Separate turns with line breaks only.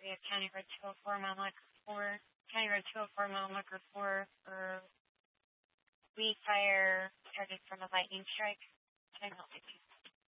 we have County Road 204, mile marker 4. County Road 204, mile marker 4 for we fire target from a lightning strike. Can I help you?